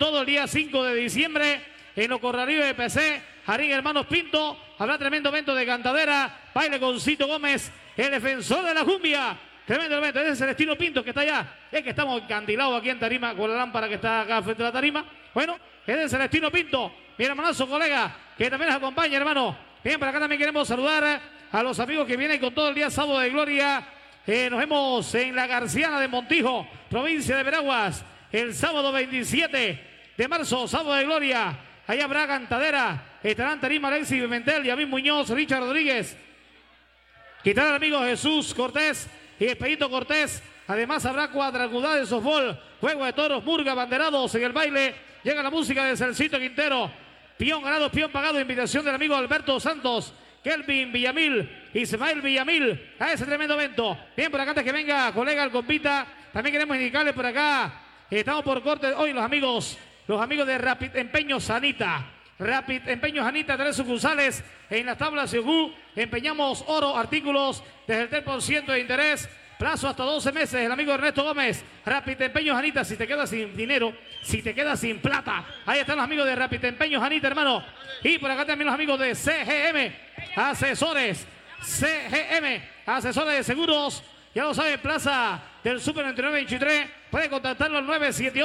todo el día 5 de diciembre en los corralillos de PC, Jarín Hermanos Pinto. Habrá tremendo evento de cantadera, baile con Cito Gómez, el defensor de la cumbia. Tremendo evento, ese es Celestino Pinto que está allá. Es que estamos encandilados aquí en tarima con la lámpara que está acá frente a la tarima. Bueno, ese es Celestino Pinto, mi hermanazo colega, que también nos acompaña, hermano. Bien, por acá también queremos saludar a los amigos que vienen con todo el día sábado de gloria. Nos vemos en la Garciana de Montijo, provincia de Veraguas, el sábado 27 de marzo, sábado de gloria. Allá habrá cantadera, estarán tarima Alexis Pimentel, Yamín Muñoz, Richard Rodríguez. Quitará el amigo Jesús Cortés y Espedito Cortés. Además habrá cuadrangular de softball, juego de toros, murga, banderados en el baile. Llega la música de Celcito Quintero. Pión ganado, pión pagado. Invitación del amigo Alberto Santos, Kelvin Villamil, Ismael Villamil a ese tremendo evento. Bien, por acá antes que venga, colega el compita, también queremos indicarles por acá. Estamos por corte hoy los amigos de Rapid Empeños Anita. Rapid Empeños Anita, 3 sucursales en las tablas de Yogú. Empeñamos oro, artículos desde el 3% de interés. Plazo hasta 12 meses, el amigo Ernesto Gómez. Rapid Empeños Anita, si te quedas sin dinero, si te quedas sin plata. Ahí están los amigos de Rapid Empeños Anita, hermano. Y por acá también los amigos de CGM Asesores. CGM Asesores de Seguros. Ya lo sabe, Plaza del Super 9923. Puede contactarlo al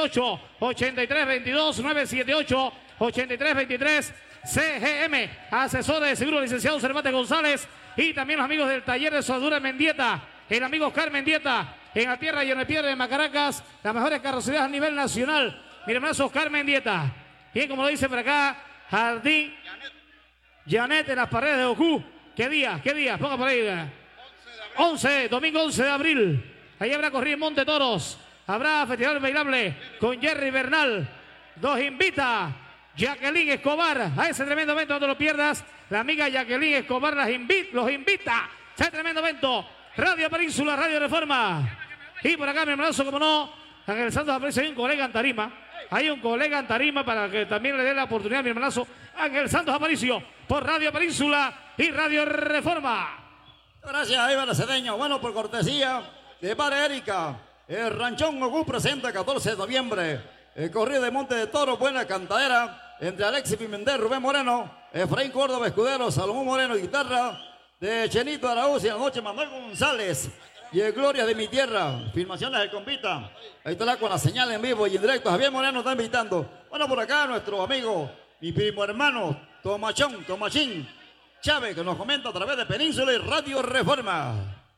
978-8322, 978-8323. CGM Asesores de Seguros, licenciado Cervantes González. Y también los amigos del taller de soldadura Mendieta. El amigo Oscar Mendieta, en la tierra y en el piedra de Macaracas, las mejores carrocerías a nivel nacional. Mi hermano Oscar Mendieta. Bien, como lo dice por acá, Jardín Janet en las paredes de Ocú. ¿Qué día? ¿Qué día? Ponga por ahí. 11, domingo 11 de abril. Ahí habrá corrida en Monte Toros. Habrá festival bailable con Jerry Bernal. Nos invita Jacqueline Escobar a ese tremendo evento. No te lo pierdas. La amiga Jacqueline Escobar los invita. Ese tremendo evento. Radio Península, Radio Reforma. Y por acá, mi hermanazo, como no, Ángel Santos Aparicio, hay un colega en tarima. Hay un colega en tarima para que también le dé la oportunidad a mi hermanazo Ángel Santos Aparicio por Radio Península y Radio Reforma. Gracias, Iván Cedeño. Bueno, por cortesía de Padre Erika, el Ranchón Ogú presenta el 14 de noviembre el corrido de Monte de Toro, buena cantadera entre Alexis Pimentel, Rubén Moreno, Efraín Córdoba Escudero, Salomón Moreno guitarra, de Chenito Araúz y en la noche Manuel González y el Gloria de mi tierra. Filmaciones del compita. Ahí está con la señal en vivo y en directo. Javier Moreno está invitando. Bueno, por acá nuestro amigo, mi primo hermano, Tomachín Chávez, que nos comenta a través de Península y Radio Reforma.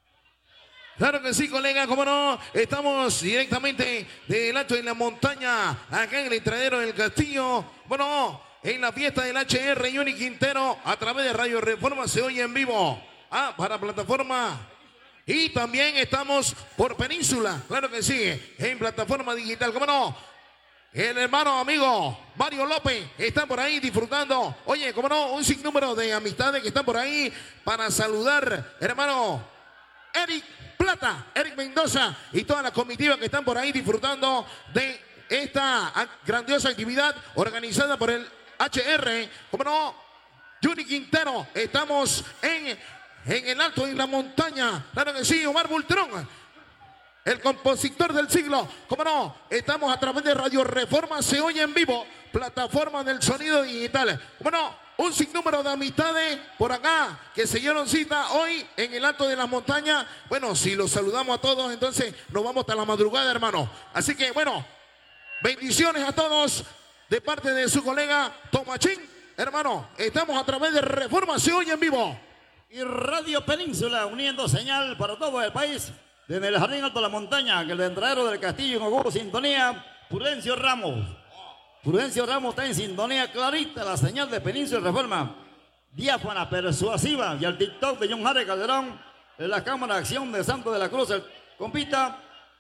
Claro que sí, colega, cómo no. Estamos directamente del alto de la montaña, acá en el entradero del Castillo. Bueno, en la fiesta del HR Yuni Quintero, a través de Radio Reforma se oye en vivo. Para plataforma. Y también estamos por Península, claro que sí, en plataforma digital, cómo no. El hermano amigo Mario López está por ahí disfrutando. Oye, cómo no, un sinnúmero de amistades que están por ahí para saludar, hermano Eric Plata, Eric Mendoza y toda la comitiva que están por ahí disfrutando de esta grandiosa actividad organizada por el HR, como no, Yuni Quintero. Estamos en el alto de la montaña, claro que sí, Omar Bultrón, el compositor del siglo, como no, estamos a través de Radio Reforma, se oye en vivo, plataforma del sonido digital, como no, un sinnúmero de amistades por acá que se dieron cita hoy en el alto de las montañas. Bueno, si los saludamos a todos, entonces nos vamos hasta la madrugada, hermano. Así que, bueno, bendiciones a todos de parte de su colega Tomachín. Hermano, estamos a través de Reforma, se oye en vivo. Y Radio Península, uniendo señal para todo el país, desde el Jardín Alto de la Montaña, que el entradero del Castillo en Ogú, sintonía, Prudencio Ramos. Prudencio Ramos está en sintonía clarita, la señal de Península y Reforma. Diáfana, persuasiva, y el TikTok de John Harry Calderón, en la Cámara de Acción de Santo de la Cruz, el compita,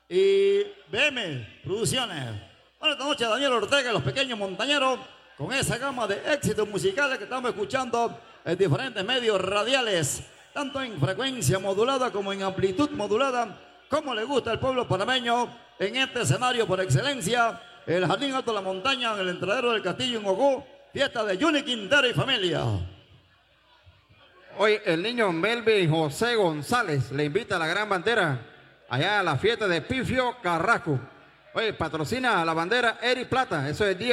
y BM Producciones. Bueno, esta noche Daniel Ortega y los pequeños montañeros, con esa gama de éxitos musicales que estamos escuchando en diferentes medios radiales, tanto en frecuencia modulada como en amplitud modulada, como le gusta al pueblo panameño, en este escenario por excelencia, el Jardín Alto de la Montaña, en el entradero del Castillo en Ogú, fiesta de Yuni Quintero y familia. Hoy el niño Melvin José González le invita a la Gran Bandera, allá a la fiesta de Pifio Carrasco. Oye, patrocina la bandera Eric Plata, eso es día.